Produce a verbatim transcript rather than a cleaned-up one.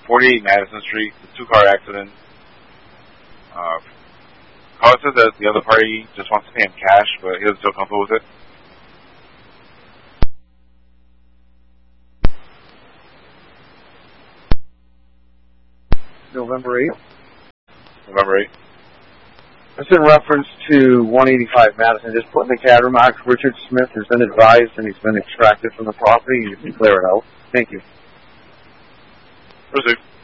forty-eight Madison Street, two-car accident. Uh, caller says that the other party just wants to pay him cash, but he doesn't feel comfortable with it. November eighth. November eighth. That's in reference to one eighty-five Madison. Just put in the CAD remarks, Richard Smith has been advised and he's been extracted from the property. You can clear it out. Thank you. Proceed.